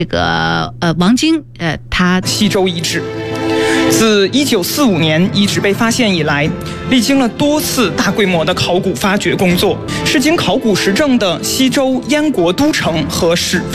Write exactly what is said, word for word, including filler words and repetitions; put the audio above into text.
这个呃王晶呃他西周遗址。自一九四五年遗址被发现以来，历经了多次大规模的考古发掘工作，是经考古实证的西周燕国都城和始